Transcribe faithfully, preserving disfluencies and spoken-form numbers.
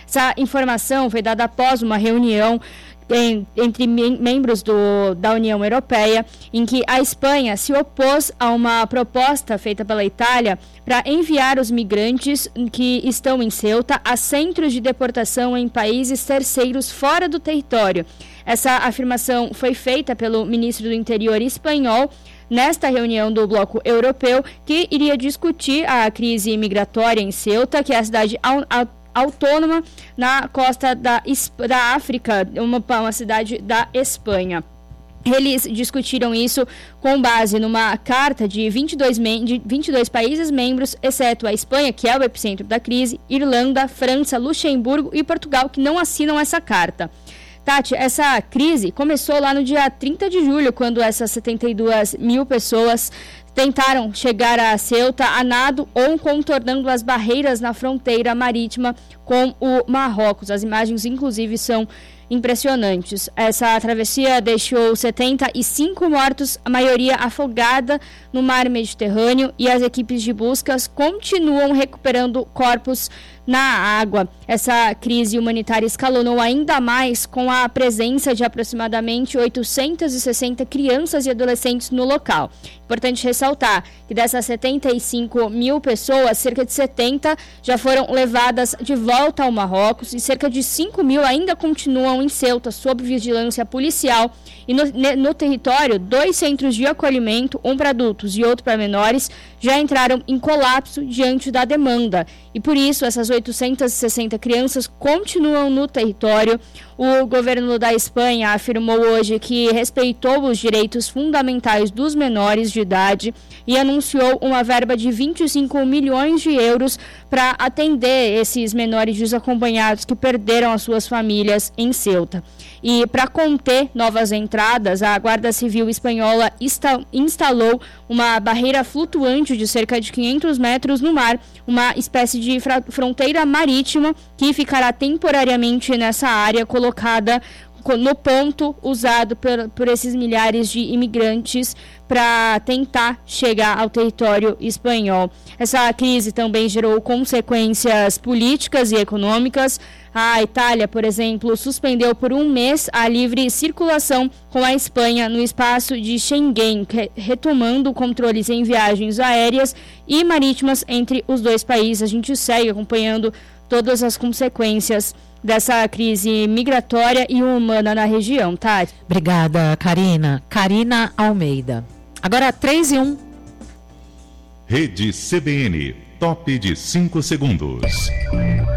Essa informação foi dada após uma reunião entre membros do, da União Europeia, em que a Espanha se opôs a uma proposta feita pela Itália para enviar os migrantes que estão em Ceuta a centros de deportação em países terceiros fora do território. Essa afirmação foi feita pelo ministro do Interior espanhol nesta reunião do Bloco Europeu, que iria discutir a crise migratória em Ceuta, que é a cidade autônoma na costa da, da África, uma, uma cidade da Espanha. Eles discutiram isso com base numa carta de vinte e dois, de vinte e dois países membros, exceto a Espanha, que é o epicentro da crise, Irlanda, França, Luxemburgo e Portugal, que não assinam essa carta. Tati, essa crise começou lá no dia trinta de julho, quando essas setenta e duas mil pessoas tentaram chegar a Ceuta a nado ou contornando as barreiras na fronteira marítima com o Marrocos. As imagens, inclusive, são impressionantes. Essa travessia deixou setenta e cinco mortos, a maioria afogada no mar Mediterrâneo, e as equipes de buscas continuam recuperando corpos na água. Essa crise humanitária escalonou ainda mais com a presença de aproximadamente oitocentas e sessenta crianças e adolescentes no local. Importante ressaltar que dessas setenta e cinco mil pessoas, cerca de setenta já foram levadas de volta ao Marrocos e cerca de cinco mil ainda continuam em Ceuta sob vigilância policial. E no, no território, dois centros de acolhimento, um para adultos e outro para menores, já entraram em colapso diante da demanda. E por isso, essas oitocentas e sessenta crianças continuam no território. O governo da Espanha afirmou hoje que respeitou os direitos fundamentais dos menores de idade e anunciou uma verba de vinte e cinco milhões de euros para atender esses menores desacompanhados que perderam as suas famílias em Ceuta. E para conter novas entradas, a Guarda Civil espanhola insta- instalou uma barreira flutuante de cerca de quinhentos metros no mar, uma espécie de fra- fronteira marítima que ficará temporariamente nessa área colocada no ponto usado por, por esses milhares de imigrantes para tentar chegar ao território espanhol. Essa crise também gerou consequências políticas e econômicas. A Itália, por exemplo, suspendeu por um mês a livre circulação com a Espanha no espaço de Schengen, retomando controles em viagens aéreas e marítimas entre os dois países. A gente segue acompanhando todas as consequências dessa crise migratória e humana na região, tá? Obrigada, Karina. Karina Almeida. Agora três e um. Rede C B N, top de cinco segundos.